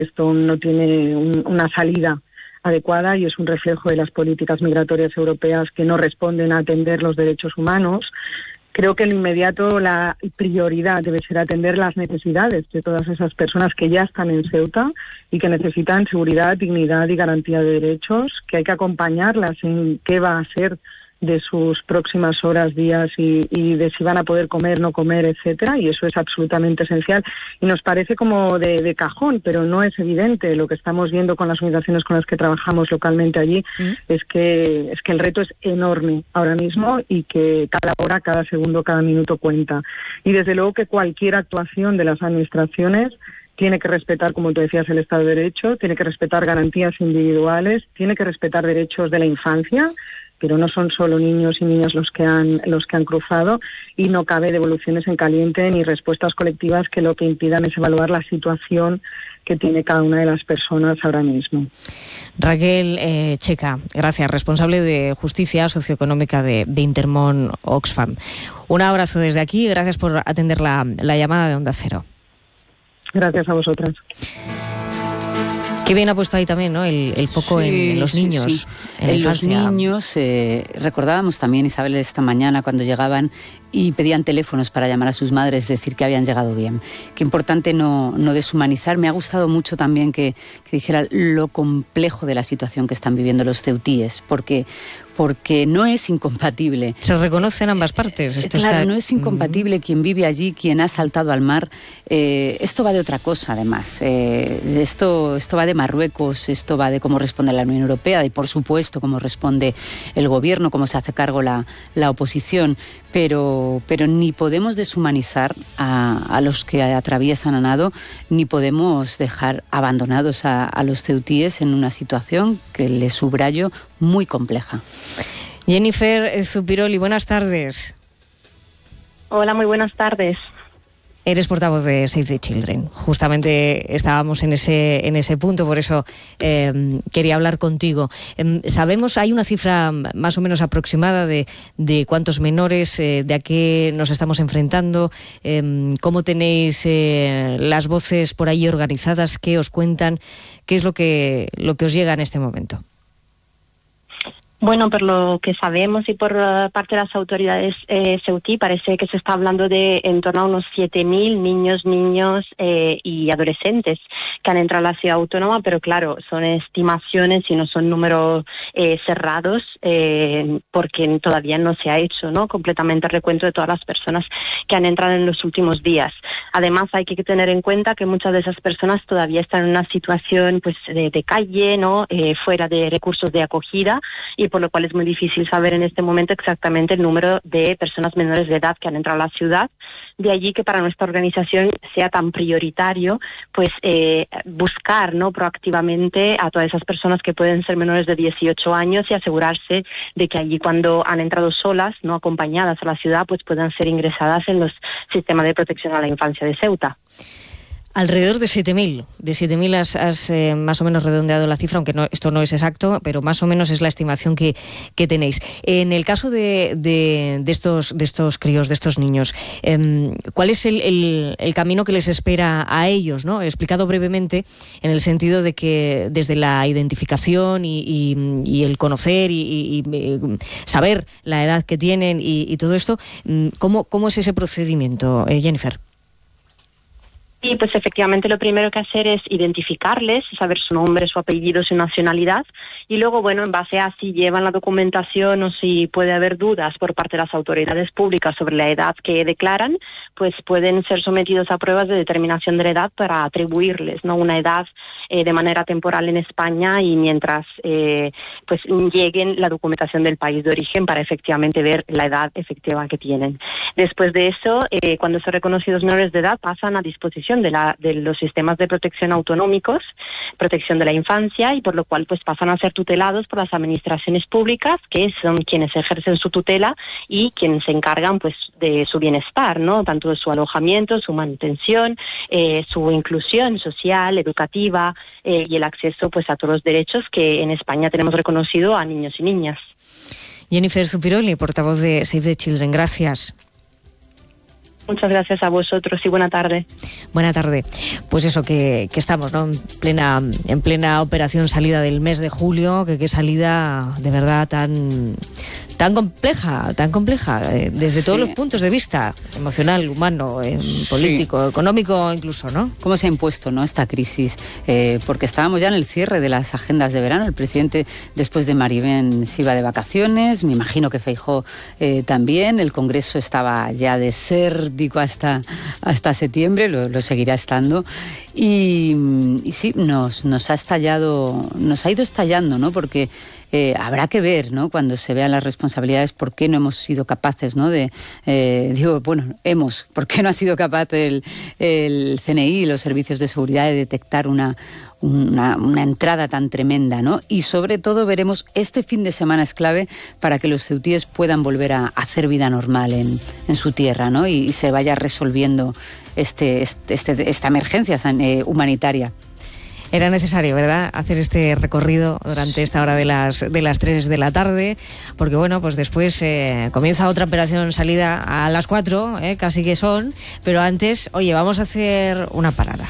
esto no tiene una salida adecuada y es un reflejo de las políticas migratorias europeas que no responden a atender los derechos humanos. Creo que en lo inmediato la prioridad debe ser atender las necesidades de todas esas personas que ya están en Ceuta y que necesitan seguridad, dignidad y garantía de derechos, que hay que acompañarlas en qué va a ser de sus próximas horas, días y de si van a poder comer, no comer, etcétera, y eso es absolutamente esencial. Y nos parece como de cajón, pero no es evidente. Lo que estamos viendo con las organizaciones con las que trabajamos localmente allí es que el reto es enorme ahora mismo y que cada hora, cada segundo, cada minuto cuenta. Y desde luego que cualquier actuación de las administraciones tiene que respetar, como tú decías, el Estado de Derecho, tiene que respetar garantías individuales, tiene que respetar derechos de la infancia, pero no son solo niños y niñas los que han cruzado, y no cabe devoluciones en caliente ni respuestas colectivas que lo que impidan es evaluar la situación que tiene cada una de las personas ahora mismo. Raquel Checa, gracias, responsable de Justicia Socioeconómica de Intermón Oxfam. Un abrazo desde aquí y gracias por atender la llamada de Onda Cero. Gracias a vosotras. Qué bien ha puesto ahí también, ¿no? El foco en los niños, en la infancia. Los niños, recordábamos también, Isabel, esta mañana cuando llegaban y pedían teléfonos para llamar a sus madres, decir que habían llegado bien. Qué importante no deshumanizar. Me ha gustado mucho también que dijera lo complejo de la situación que están viviendo los ceutíes, porque no es incompatible. Se reconocen ambas partes. Claro, no es incompatible quien vive allí, quien ha saltado al mar. Esto va de otra cosa, además. Esto va de Marruecos, esto va de cómo responde la Unión Europea y, por supuesto, cómo responde el gobierno, cómo se hace cargo la oposición. Pero ni podemos deshumanizar a los que atraviesan a nado, ni podemos dejar abandonados a los ceutíes en una situación que les subrayo muy compleja. Jennifer Zupiroli, buenas tardes. Hola, muy buenas tardes. Eres portavoz de Save the Children. Justamente estábamos en ese punto, por eso quería hablar contigo. Sabemos, hay una cifra más o menos aproximada de cuántos menores, de a qué nos estamos enfrentando, cómo tenéis las voces por ahí organizadas, qué os cuentan, qué es lo que os llega en este momento. Bueno, por lo que sabemos y por parte de las autoridades ceutí, parece que se está hablando de en torno a unos 7.000 niños y adolescentes que han entrado a la ciudad autónoma, pero claro, son estimaciones y no son números cerrados, porque todavía no se ha hecho, ¿no?, completamente el recuento de todas las personas que han entrado en los últimos días. Además, hay que tener en cuenta que muchas de esas personas todavía están en una situación pues de calle, ¿no?, fuera de recursos de acogida, y por lo cual es muy difícil saber en este momento exactamente el número de personas menores de edad que han entrado a la ciudad. De allí que para nuestra organización sea tan prioritario pues buscar, ¿no?, proactivamente a todas esas personas que pueden ser menores de 18 años y asegurarse de que allí, cuando han entrado solas, no acompañadas a la ciudad, pues puedan ser ingresadas en los sistemas de protección a la infancia de Ceuta. Alrededor de 7.000. De 7.000 has más o menos redondeado la cifra, aunque esto no es exacto, pero más o menos es la estimación que tenéis. En el caso de estos críos, de estos niños, ¿cuál es el camino que les espera a ellos, ¿no? He explicado brevemente en el sentido de que desde la identificación y el conocer y saber la edad que tienen y todo esto, ¿cómo es ese procedimiento, Jennifer? Y pues efectivamente lo primero que hacer es identificarles, saber su nombre, su apellido, su nacionalidad, y luego, bueno, en base a si llevan la documentación o si puede haber dudas por parte de las autoridades públicas sobre la edad que declaran, pues pueden ser sometidos a pruebas de determinación de la edad para atribuirles, ¿no?, una edad de manera temporal en España, y mientras pues lleguen la documentación del país de origen para efectivamente ver la edad efectiva que tienen. Después de eso, cuando son reconocidos menores de edad, pasan a disposición de los sistemas de protección autonómicos, protección de la infancia, y por lo cual pues pasan a ser tutelados por las administraciones públicas, que son quienes ejercen su tutela y quienes se encargan pues de su bienestar, ¿no?, tanto de su alojamiento, su manutención, su inclusión social, educativa, y el acceso pues a todos los derechos que en España tenemos reconocido a niños y niñas. Jennifer Zupiroli, portavoz de Save the Children, gracias. Muchas gracias a vosotros y buena tarde. Buena tarde. Pues eso, que estamos, ¿no? En plena operación salida del mes de julio, que qué salida de verdad tan compleja, desde todos los puntos de vista, emocional, humano, político, económico incluso, ¿no? ¿Cómo se ha impuesto, ¿no?, esta crisis? Porque estábamos ya en el cierre de las agendas de verano. El presidente, después de Maribén, se iba de vacaciones. Me imagino que Feijóo también. El Congreso estaba ya desértico hasta septiembre, lo seguirá estando. Y sí, nos ha ido estallando, ¿no? Porque habrá que ver, ¿no?, cuando se vean las responsabilidades, por qué no hemos sido capaces, ¿no?, ¿por qué no ha sido capaz el CNI y los servicios de seguridad de detectar una entrada tan tremenda, ¿no? Y sobre todo veremos, este fin de semana es clave para que los ceutíes puedan volver a hacer vida normal en su tierra, ¿no? Y se vaya resolviendo esta emergencia humanitaria. Era necesario, ¿verdad?, hacer este recorrido durante esta hora de las 3 de la tarde, porque bueno, pues después comienza otra operación salida a las 4, casi que son, pero antes, oye, vamos a hacer una parada.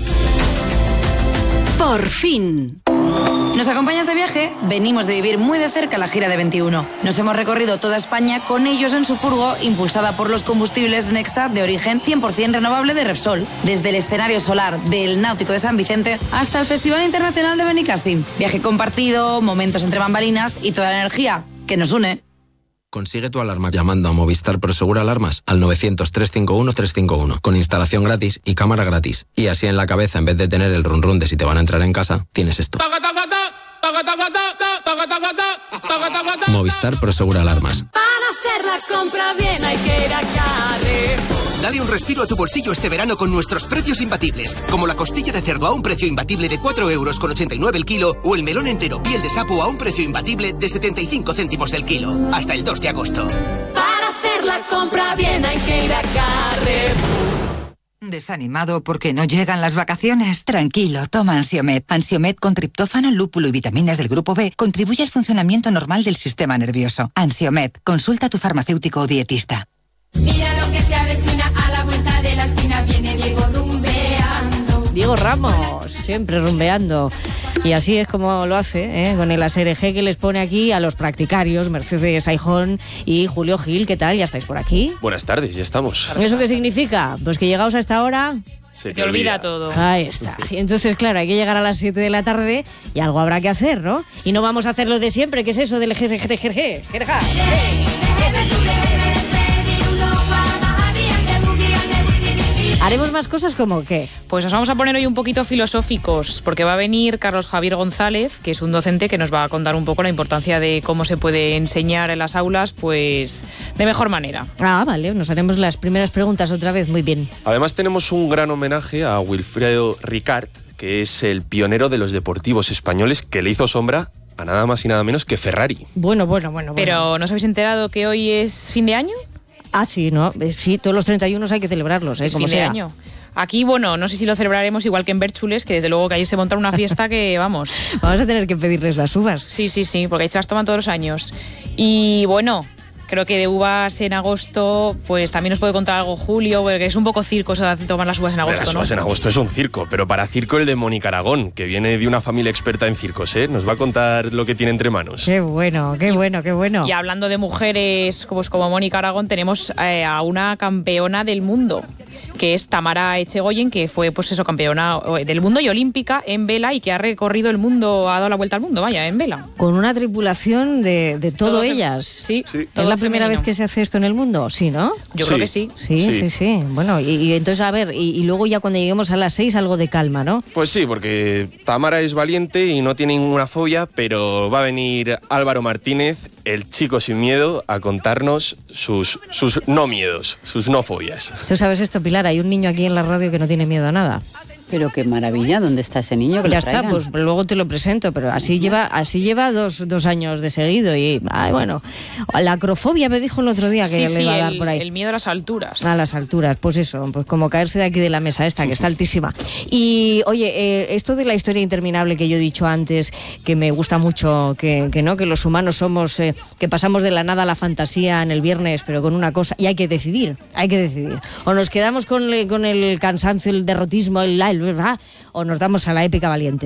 Por fin. ¿Nos acompañas de viaje? Venimos de vivir muy de cerca la gira de 21. Nos hemos recorrido toda España con ellos en su furgo, impulsada por los combustibles Nexa de origen 100% renovable de Repsol. Desde el escenario solar del Náutico de San Vicente hasta el Festival Internacional de Benicàssim. Viaje compartido, momentos entre bambalinas y toda la energía que nos une. Consigue tu alarma llamando a Movistar Prosegur Alarmas al 900-351-351 con instalación gratis y cámara gratis. Y así en la cabeza, en vez de tener el run run de si te van a entrar en casa, tienes esto. Movistar Prosegur Alarmas. Para hacer la compra bien hay que ir a Carrefour. Dale un respiro a tu bolsillo este verano con nuestros precios imbatibles, como la costilla de cerdo a un precio imbatible de 4,89 € el kilo o el melón entero piel de sapo a un precio imbatible de 75 céntimos el kilo. Hasta el 2 de agosto. Para hacer la compra bien hay que ir a Carrefour. ¿Desanimado porque no llegan las vacaciones? Tranquilo, toma Ansiomed. Ansiomed con triptófano, lúpulo y vitaminas del grupo B contribuye al funcionamiento normal del sistema nervioso. Ansiomed, consulta a tu farmacéutico o dietista. Mira lo que se avecina a la vuelta de la esquina, viene Diego rumbeando. Diego Ramos, siempre rumbeando. Y así es como lo hace, con el ASRG que les pone aquí a los practicarios, Mercedes Aijón y Julio Gil. ¿Qué tal? ¿Ya estáis por aquí? Buenas tardes, ya estamos. ¿Eso qué significa? Pues que llegaos a esta hora... Se te olvida todo. Ahí está. Y entonces, claro, hay que llegar a las 7 de la tarde y algo habrá que hacer, ¿no? Y no vamos a hacer lo de siempre, que es eso del ¿haremos más cosas como qué? Pues nos vamos a poner hoy un poquito filosóficos, porque va a venir Carlos Javier González, que es un docente que nos va a contar un poco la importancia de cómo se puede enseñar en las aulas, pues de mejor manera. Ah, vale, nos haremos las primeras preguntas otra vez, muy bien. Además tenemos un gran homenaje a Wilfredo Ricard, que es el pionero de los deportivos españoles, que le hizo sombra a nada más y nada menos que Ferrari. Bueno. Pero ¿no os habéis enterado que hoy es fin de año? Ah, sí, ¿no? Sí, todos los 31 hay que celebrarlos, es como fin sea. De año. Aquí, bueno, no sé si lo celebraremos igual que en Bérchules, que desde luego que ahí se monta una fiesta que, vamos... Vamos a tener que pedirles las uvas. Sí, porque ahí se las toman todos los años. Y bueno... Creo que de uvas en agosto, pues también nos puede contar algo Julio, porque es un poco circo eso de tomar las uvas en agosto, las uvas en agosto es un circo, pero para circo el de Mónica Aragón, que viene de una familia experta en circos, Nos va a contar lo que tiene entre manos. Qué bueno. Y hablando de mujeres pues como Mónica Aragón, tenemos a una campeona del mundo, que es Tamara Echegoyen, que fue pues eso, campeona del mundo y olímpica en vela y que ha recorrido el mundo, ha dado la vuelta al mundo, en vela. Con una tripulación de todo ellas. Sí. ¿Es la primera vez que se hace esto en el mundo? Sí, ¿no? Yo creo que sí. Sí. Bueno, y entonces, a ver, y luego ya cuando lleguemos a las 6, algo de calma, ¿no? Pues sí, porque Tamara es valiente y no tiene ninguna fobia, pero va a venir Álvaro Martínez, el chico sin miedo, a contarnos sus no miedos, sus no fobias. ¿Tú sabes esto, Pilar? Hay un niño aquí en la radio que no tiene miedo a nada. Pero qué maravilla, ¿dónde está ese niño? Que ya lo traigan. está, pues luego te lo presento, pero así lleva dos años de seguido y, bueno, la acrofobia me dijo el otro día que le iba a dar por ahí. El miedo a las alturas. A las alturas, pues eso, pues como caerse de aquí de la mesa esta, que está altísima. Y, oye, esto de la historia interminable que yo he dicho antes, que me gusta mucho, que los humanos somos, que pasamos de la nada a la fantasía en el viernes, pero con una cosa, y hay que decidir. O nos quedamos con el cansancio, el derrotismo, o nos damos a la épica valiente.